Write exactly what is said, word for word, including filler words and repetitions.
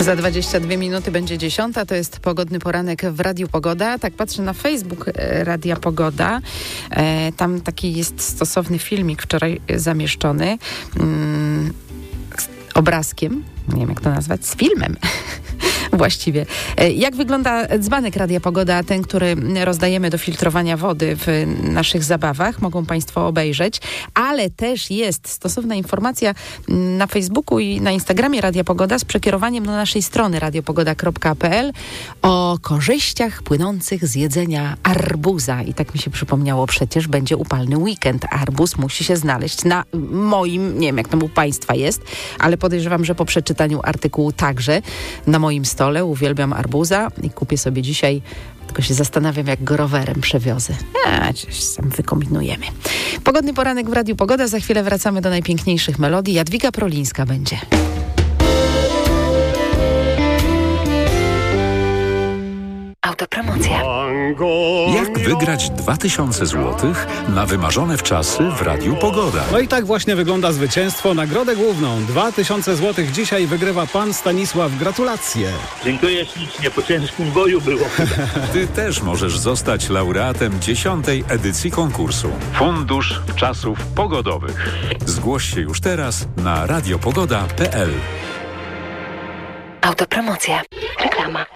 Za dwadzieścia dwie minuty będzie dziesiąta. To jest pogodny poranek w Radiu Pogoda. Tak patrzę na Facebook e, Radia Pogoda. E, tam taki jest stosowny filmik wczoraj zamieszczony. Mm, z obrazkiem. Nie wiem, jak to nazwać. Z filmem. Właściwie. Jak wygląda dzbanek Radia Pogoda, ten, który rozdajemy do filtrowania wody w naszych zabawach, mogą Państwo obejrzeć, ale też jest stosowna informacja na Facebooku i na Instagramie Radia Pogoda z przekierowaniem do naszej strony radiopogoda kropka p l o korzyściach płynących z jedzenia arbuza. I tak mi się przypomniało, przecież będzie upalny weekend. Arbuz musi się znaleźć na moim, nie wiem jak tam u Państwa jest, ale podejrzewam, że po przeczytaniu artykułu także na moim stole. Uwielbiam arbuza i kupię sobie dzisiaj, tylko się zastanawiam, jak go rowerem przewiozę. A, coś sam wykombinujemy. Pogodny poranek w Radiu Pogoda. Za chwilę wracamy do najpiękniejszych melodii. Jadwiga Prolińska będzie. Autopromocja. Jak wygrać dwa tysiące złotych na wymarzone wczasy w Radiu Pogoda? No i tak właśnie wygląda zwycięstwo. Nagrodę główną dwa tysiące złotych dzisiaj wygrywa pan Stanisław. Gratulacje. Dziękuję ślicznie, po ciężkim boju było. Ty też możesz zostać laureatem dziesiątej edycji konkursu. Fundusz Czasów Pogodowych. Zgłoś się już teraz na radiopogoda kropka p l. Autopromocja. Reklama.